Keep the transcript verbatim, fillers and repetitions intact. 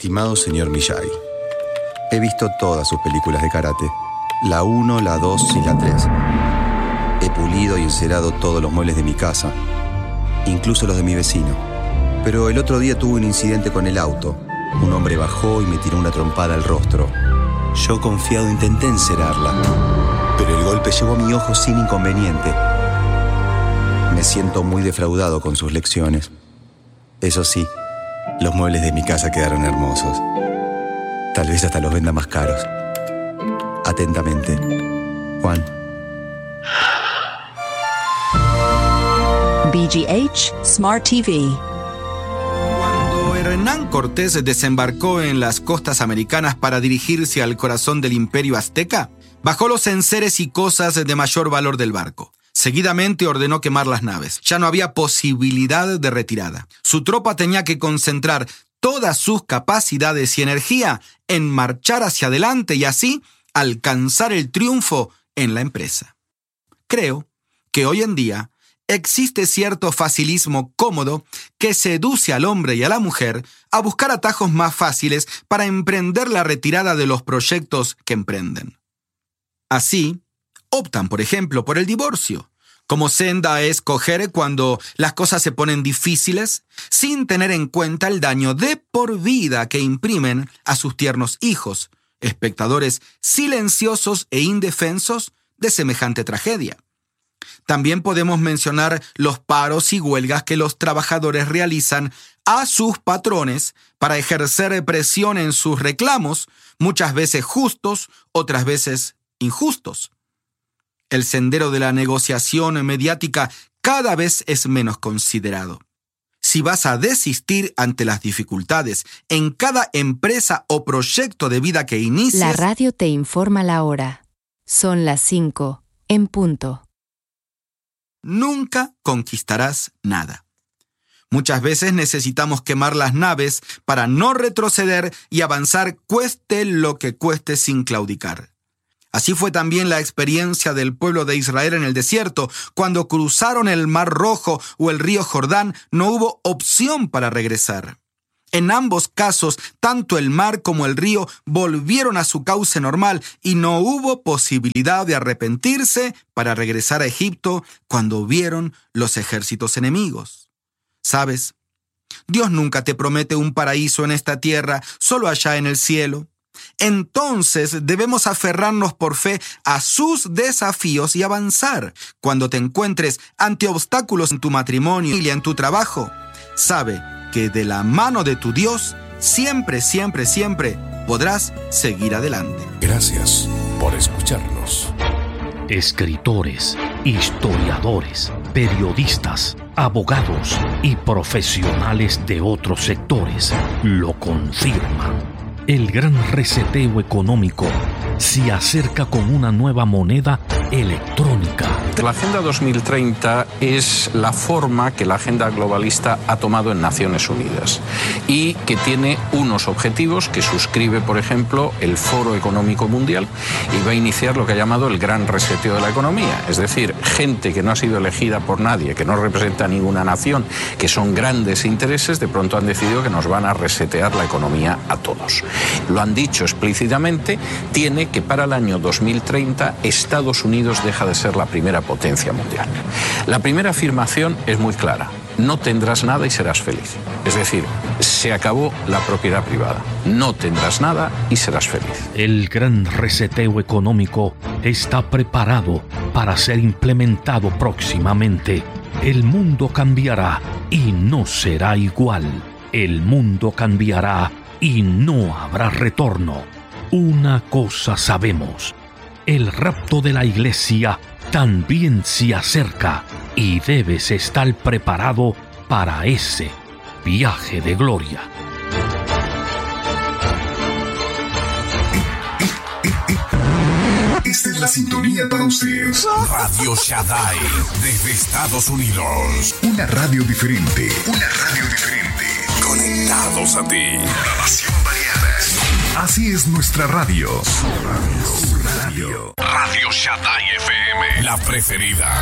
Estimado señor Miyagi, he visto todas sus películas de karate. La uno, la dos y la tres. He pulido y encerado todos los muebles de mi casa, incluso los de mi vecino. Pero el otro día tuve un incidente con el auto. Un hombre bajó y me tiró una trompada al rostro. Yo, confiado, intenté encerarla, pero el golpe llegó a mi ojo sin inconveniente. Me siento muy defraudado con sus lecciones. Eso sí, los muebles de mi casa quedaron hermosos. Tal vez hasta los venda más caros. Atentamente, Juan. B G H Smart T V. Cuando Hernán Cortés desembarcó en las costas americanas para dirigirse al corazón del imperio azteca, bajó los enseres y cosas de mayor valor del barco. Seguidamente ordenó quemar las naves. Ya no había posibilidad de retirada. Su tropa tenía que concentrar todas sus capacidades y energía en marchar hacia adelante y así alcanzar el triunfo en la empresa. Creo que hoy en día existe cierto facilismo cómodo que seduce al hombre y a la mujer a buscar atajos más fáciles para emprender la retirada de los proyectos que emprenden. Así, optan, por ejemplo, por el divorcio, como senda a escoger cuando las cosas se ponen difíciles, sin tener en cuenta el daño de por vida que imprimen a sus tiernos hijos, espectadores silenciosos e indefensos de semejante tragedia. También podemos mencionar los paros y huelgas que los trabajadores realizan a sus patrones para ejercer presión en sus reclamos, muchas veces justos, otras veces injustos. El sendero de la negociación mediática cada vez es menos considerado. Si vas a desistir ante las dificultades en cada empresa o proyecto de vida que inicies... La radio te informa la hora. Son las cinco, en punto. Nunca conquistarás nada. Muchas veces necesitamos quemar las naves para no retroceder y avanzar cueste lo que cueste sin claudicar. Así fue también la experiencia del pueblo de Israel en el desierto. Cuando cruzaron el Mar Rojo o el río Jordán, no hubo opción para regresar. En ambos casos, tanto el mar como el río volvieron a su cauce normal y no hubo posibilidad de arrepentirse para regresar a Egipto cuando vieron los ejércitos enemigos. ¿Sabes? Dios nunca te promete un paraíso en esta tierra, solo allá en el cielo. Entonces debemos aferrarnos por fe a sus desafíos y avanzar. Cuando te encuentres ante obstáculos en tu matrimonio y en tu trabajo, sabe que de la mano de tu Dios siempre, siempre, siempre podrás seguir adelante. Gracias por escucharnos. Escritores, historiadores, periodistas, abogados y profesionales de otros sectores lo confirman. El gran reseteo económico se acerca con una nueva moneda electrónica. La Agenda dos mil treinta es la forma que la agenda globalista ha tomado en Naciones Unidas y que tiene unos objetivos que suscribe, por ejemplo, el Foro Económico Mundial y va a iniciar lo que ha llamado el gran reseteo de la economía. Es decir, gente que no ha sido elegida por nadie, que no representa a ninguna nación, que son grandes intereses, de pronto han decidido que nos van a resetear la economía a todos. Lo han dicho explícitamente, tiene que para el año dos mil treinta Estados Unidos deja de ser la primera potencia mundial. La primera afirmación es muy clara: no tendrás nada y serás feliz. Es decir, se acabó la propiedad privada. No tendrás nada y serás feliz. El gran reseteo económico está preparado para ser implementado próximamente. El mundo cambiará y no será igual. El mundo cambiará y no habrá retorno. Una cosa sabemos: el rapto de la iglesia también se acerca y debes estar preparado para ese viaje de gloria. Esta es la sintonía para usted. Radio Shaddai, desde Estados Unidos. Una radio diferente. Una radio diferente. Conectados a ti. Programación variada. Así es nuestra radio. Su radio. Su radio. Radio Shaddai F M. La preferida.